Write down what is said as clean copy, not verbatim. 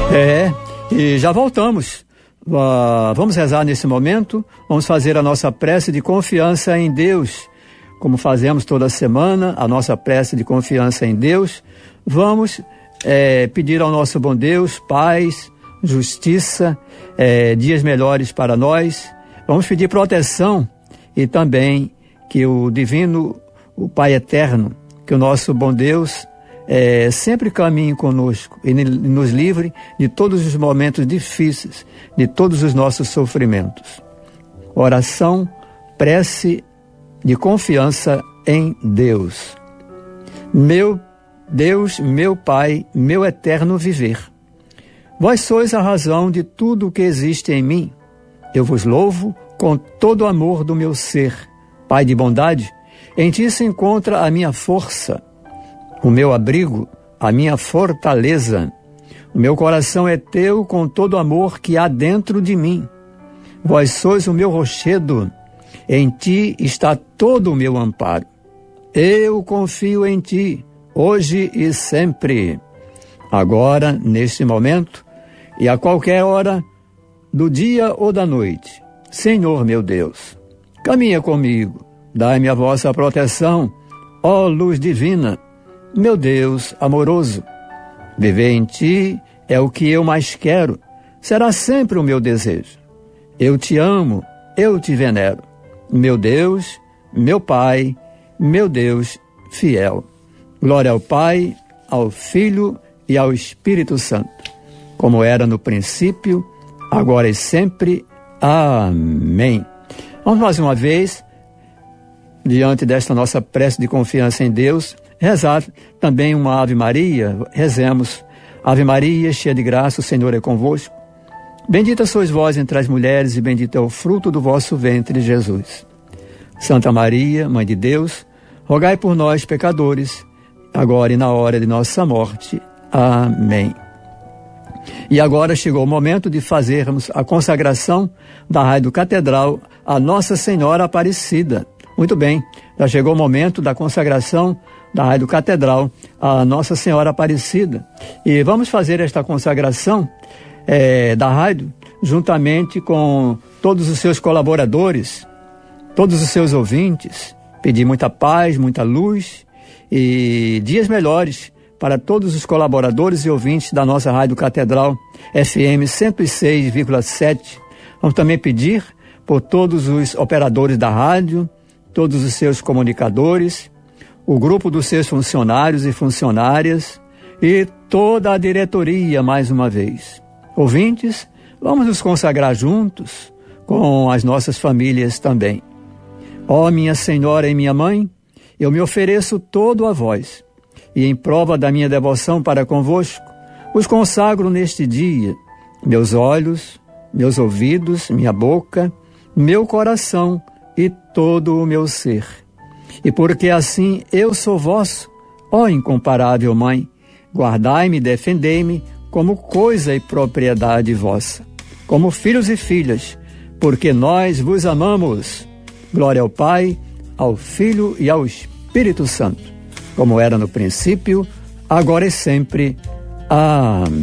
E já voltamos. Vamos rezar nesse momento, vamos fazer a nossa prece de confiança em Deus, como fazemos toda semana, a nossa prece de confiança em Deus. Vamos pedir ao nosso bom Deus paz, justiça, dias melhores para nós. Vamos pedir proteção e também que o divino, o Pai eterno, que o nosso bom Deus sempre caminhe conosco e nos livre de todos os momentos difíceis, de todos os nossos sofrimentos. Oração, prece de confiança em Deus. Meu Deus, meu Pai, meu eterno viver, vós sois a razão de tudo o que existe em mim. Eu vos louvo com todo o amor do meu ser. Pai de bondade, em ti se encontra a minha força, o meu abrigo, a minha fortaleza. O meu coração é teu com todo o amor que há dentro de mim. Vós sois o meu rochedo, em ti está todo o meu amparo. Eu confio em ti, hoje e sempre. Agora, neste momento, e a qualquer hora do dia ou da noite. Senhor meu Deus, caminha comigo, dai-me a vossa proteção, ó luz divina. Meu Deus amoroso, viver em ti é o que eu mais quero, será sempre o meu desejo. Eu te amo, eu te venero. Meu Deus, meu Pai, meu Deus fiel. Glória ao Pai, ao Filho e ao Espírito Santo, como era no princípio, agora e sempre. Amém. Vamos mais uma vez, diante desta nossa prece de confiança em Deus, rezar também uma Ave Maria. Rezemos. Ave Maria, cheia de graça, o Senhor é convosco. Bendita sois vós entre as mulheres e bendito é o fruto do vosso ventre, Jesus. Santa Maria, Mãe de Deus, rogai por nós, pecadores, agora e na hora de nossa morte. Amém. E agora chegou o momento de fazermos a consagração da Rádio Catedral a Nossa Senhora Aparecida. Muito bem, já chegou o momento da consagração da Rádio Catedral a Nossa Senhora Aparecida. E vamos fazer esta consagração da rádio juntamente com todos os seus colaboradores, todos os seus ouvintes. Pedir muita paz, muita luz e dias melhores para todos os colaboradores e ouvintes da nossa Rádio Catedral FM 106,7. Vamos também pedir por todos os operadores da rádio, todos os seus comunicadores, o grupo dos seus funcionários e funcionárias e toda a diretoria mais uma vez. Ouvintes, vamos nos consagrar juntos com as nossas famílias também. Ó minha Senhora e minha Mãe, eu me ofereço todo a vós e em prova da minha devoção para convosco, os consagro neste dia, meus olhos, meus ouvidos, minha boca, meu coração e todo o meu ser. E porque assim eu sou vosso, ó incomparável Mãe, guardai-me e defendei-me como coisa e propriedade vossa, como filhos e filhas, porque nós vos amamos. Glória ao Pai, ao Filho e ao Espírito Santo, como era no princípio, agora e sempre. Amém.